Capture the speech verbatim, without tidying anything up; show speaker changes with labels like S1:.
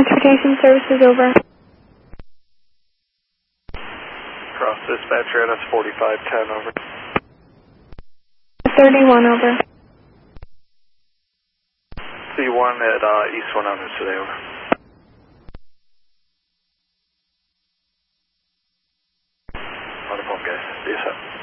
S1: Transportation Services, over.
S2: Cross dispatcher, N S forty-five ten, over.
S1: thirty-one, over.
S2: C one at uh, East one hundred today, over. On the phone, guys. See you soon.